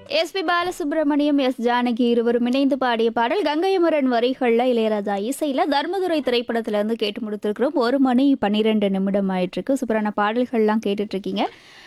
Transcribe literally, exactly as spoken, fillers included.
S B Balasubramaniam, S Janaki இருவரும் இணைந்து பாடிய பாடல் கங்கையமரன் வரிகள்ல இளையராஜா இசையில தர்மதுரை திரைப்படத்துல இருந்து கேட்டு முடித்திருக்கிறோம். ஒரு மணி பன்னிரெண்டு நிமிடம் ஆயிட்டு இருக்கு. சூப்பரான பாடல்கள்லாம் கேட்டுட்டு இருக்கீங்க.